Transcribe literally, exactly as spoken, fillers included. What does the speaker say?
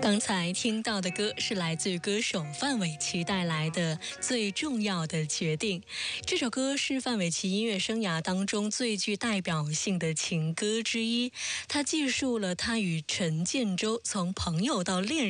刚才听到的歌是来自歌手范玮琪带来的《最重要的决定》。这首歌是范玮琪音乐生涯当中最具代表性的情歌之一，它记述了他与陈建州从朋友到恋人